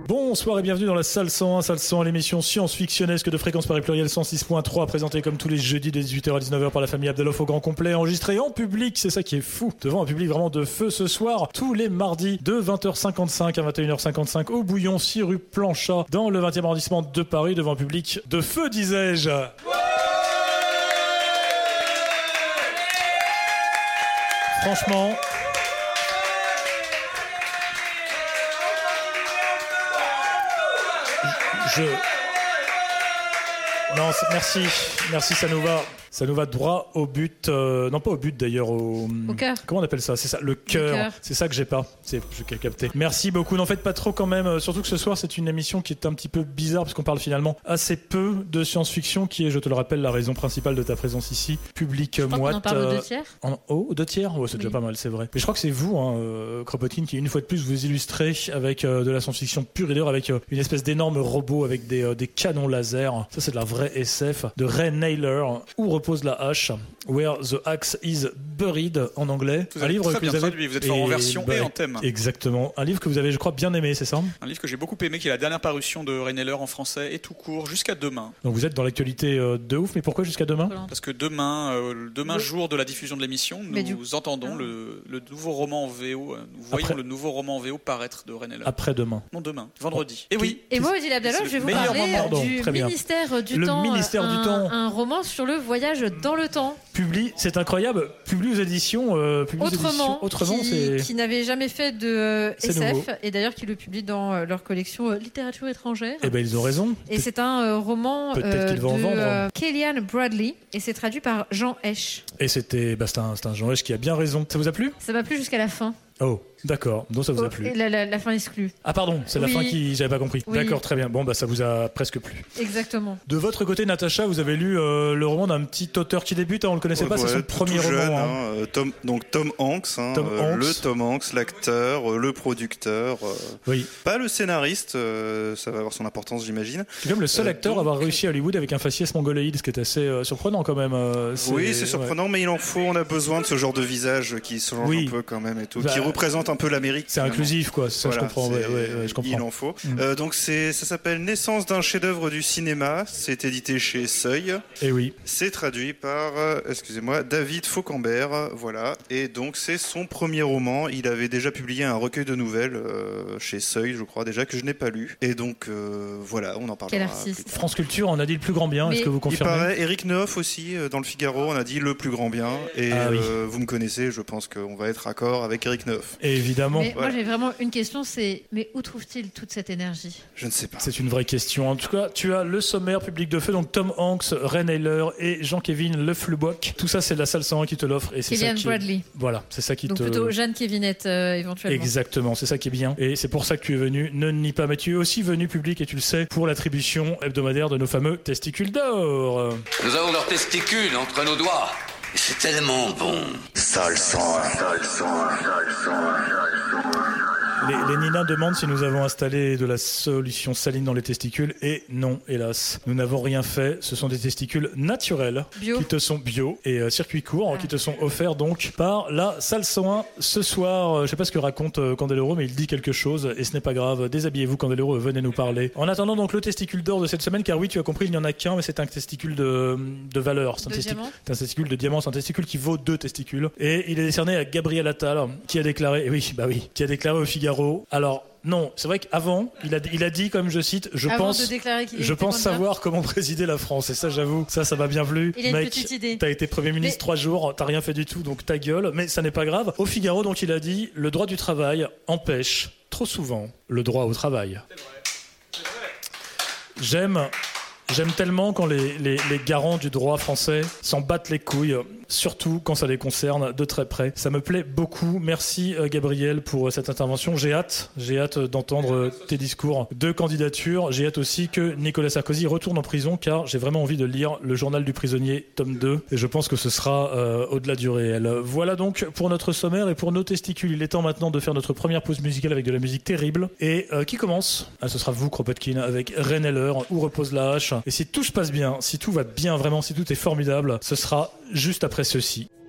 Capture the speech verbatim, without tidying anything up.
Bonsoir et bienvenue dans la salle cent un, salle cent un, l'émission science-fictionnesque de Fréquence Paris Pluriel cent six point trois, présentée comme tous les jeudis de dix-huit heures à dix-neuf heures par la famille Abdaloff au grand complet, enregistrée en public, c'est ça qui est fou, devant un public vraiment de feu ce soir, tous les mardis de vingt heures cinquante-cinq à vingt et une heures cinquante-cinq au Bouillon, six rue Planchat, dans le vingtième arrondissement de Paris, devant un public de feu, disais-je. Franchement... Je... Non, merci, merci, ça nous va. Ça nous va droit au but, euh, non pas au but d'ailleurs, au... Au cœur. Comment on appelle ça ? C'est ça, le cœur. C'est ça que j'ai pas. C'est j'ai capté. Merci beaucoup. N'en faites pas trop quand même. Surtout que ce soir c'est une émission qui est un petit peu bizarre parce qu'on parle finalement assez peu de science-fiction, qui est, je te le rappelle, la raison principale de ta présence ici. Public moite. On en parle aux deux tiers. En... Oh, deux tiers. Oh, c'est oui. Déjà pas mal, c'est vrai. Mais je crois que c'est vous, hein, euh, Kropotkin, qui une fois de plus vous illustrez avec euh, de la science-fiction pure et dure, avec euh, une espèce d'énorme robot avec des, euh, des canons laser. Ça c'est de la vraie S F de Ray Naylor. Où repose la hache? Where the Axe is Buried en anglais. Vous un livre très que bien vous avez traduit, vous êtes fort en version bah, et en thème. Exactement. Un livre que vous avez, je crois, bien aimé, c'est ça ? Un livre que j'ai beaucoup aimé, qui est la dernière parution de Ray Naylor en français et tout court, jusqu'à demain. Donc vous êtes dans l'actualité euh, de ouf, mais pourquoi jusqu'à demain ? Parce que demain, euh, demain oui. jour de la diffusion de l'émission, nous du... entendons ah. le, le nouveau roman en V O, nous voyons Après... le nouveau roman en V O paraître de Ray Naylor. Après-demain. Non, demain, vendredi. Oh. Et oui. Et moi, Odile Abdallah, je vais vous parler Pardon, du ministère du le temps. ministère un, du temps. Un roman sur le voyage dans le temps. Publie, c'est incroyable. Publie aux éditions. Euh, publie Autrement, aux éditions. Autrement, qui, c'est. Qui n'avait jamais fait de euh, S F nouveau. Et d'ailleurs qui le publie dans euh, leur collection euh, littérature étrangère. Eh ben ils ont raison. Et c'est un euh, roman euh, qu'ils vont de en vendre. Euh, Kellyanne Bradley et c'est traduit par Jean Esch. Et c'était, bah, c'est un, c'est un Jean Esch qui a bien raison. Ça vous a plu ? Ça m'a plu jusqu'à la fin. Oh, d'accord. Donc ça vous a plu. La, la, la fin exclue. Ah pardon, c'est oui. la fin qui j'avais pas compris. Oui. D'accord, très bien. Bon bah ça vous a presque plu. Exactement. De votre côté, Natacha, vous avez lu euh, le roman d'un petit auteur qui débute. Hein, on le connaissait ouais, pas, ouais, c'est son tout premier tout roman. Jeune, hein. Hein, Tom, donc Tom Hanks, hein, Tom euh, Hanks. le Tom Hanks, l'acteur, euh, le producteur. Euh, oui. Pas le scénariste. Euh, ça va avoir son importance, j'imagine. C'est comme le seul euh, acteur donc... à avoir réussi à Hollywood avec un faciès mongoloïde, ce qui est assez euh, surprenant quand même. Euh, c'est... Oui, c'est surprenant, ouais. Mais il en faut. On a besoin de ce genre de visage qui se change oui. un peu quand même et tout, bah, qui représente un peu l'Amérique. C'est inclusif, quoi. Ça, voilà, je comprends. Ouais, ouais, ouais, je comprends. Il en faut. Mmh. Euh, donc c'est, ça s'appelle Naissance d'un chef-d'œuvre du cinéma. C'est édité chez Seuil. Et oui. C'est traduit par, euh, excusez-moi, David Faucambert. Voilà. Et donc c'est son premier roman. Il avait déjà publié un recueil de nouvelles euh, chez Seuil, je crois déjà, que je n'ai pas lu. Et donc euh, voilà, on en parlera. Quel artiste. France Culture, on a dit le plus grand bien. Mais... Est-ce que vous confirmez ? Il paraît. Eric Neuf aussi euh, dans le Figaro, on a dit le plus grand bien. Et ah, oui. euh, vous me connaissez, je pense qu'on va être d'accord avec Eric Neuf. Et évidemment. Mais voilà. Moi j'ai vraiment une question, c'est mais où trouve-t-il toute cette énergie ? Je ne sais pas. C'est une vraie question. En tout cas, tu as le sommaire public de feu, donc Tom Hanks, Ray Naylor et Jean-Kévin Le Fluboc. Tout ça, c'est la salle cent un qui te l'offre. Et c'est Kellyanne ça qui Bradley. Est... Voilà, c'est ça qui donc te. Donc plutôt Jeanne Kévinette euh, éventuellement. Exactement, c'est ça qui est bien. Et c'est pour ça que tu es venu. Ne nie pas, mais tu es aussi venu public et tu le sais pour l'attribution hebdomadaire de nos fameux testicules d'or. Nous avons leurs testicules entre nos doigts. Et c'est tellement bon. Salle cent un, salle cent un, salle cent un, salle cent un. Les, les Nina demandent si nous avons installé de la solution saline dans les testicules et non, hélas. Nous n'avons rien fait. Ce sont des testicules naturels bio. qui te sont bio et euh, circuit court ah. qui te sont offerts donc par la salle cent un ce soir. Euh, je sais pas ce que raconte euh, Candeloro, mais il dit quelque chose et ce n'est pas grave. Déshabillez-vous Candeloro, venez nous parler. En attendant donc le testicule d'or de cette semaine, car oui, tu as compris, il n'y en a qu'un, mais c'est un testicule de, de valeur. C'est un, de testi- c'est un testicule de diamant, c'est un testicule qui vaut deux testicules. Et il est décerné à Gabriel Attal, qui a déclaré, oui, bah oui, qui a déclaré au Figaro. Alors, non, c'est vrai qu'avant, il a, il a dit, comme je cite, je Avant pense, de déclarer qu'il je pense candidat. savoir comment présider la France. Et ça, j'avoue, ça, ça m'a bien plu. Il a une Mec, petite idée. T'as été Premier ministre Mais... trois jours, t'as rien fait du tout, donc ta gueule. Mais ça n'est pas grave. Au Figaro, donc, il a dit, le droit du travail empêche trop souvent le droit au travail. C'est vrai. C'est vrai. J'aime... J'aime tellement quand les, les, les garants du droit français s'en battent les couilles, surtout quand ça les concerne de très près. Ça me plaît beaucoup. Merci euh, Gabriel pour euh, cette intervention. J'ai hâte, j'ai hâte d'entendre euh, tes discours de candidature. J'ai hâte aussi que Nicolas Sarkozy retourne en prison, car j'ai vraiment envie de lire le journal du prisonnier, tome deux, et je pense que ce sera euh, au-delà du réel. Voilà donc pour notre sommaire et pour nos testicules. Il est temps maintenant de faire notre première pause musicale avec de la musique terrible. Et euh, qui commence ? Ah, ce sera vous, Kropotkin, avec Ray Naylor, Où repose la hache. Et si tout se passe bien, si tout va bien vraiment, si tout est formidable, ce sera juste après ceci.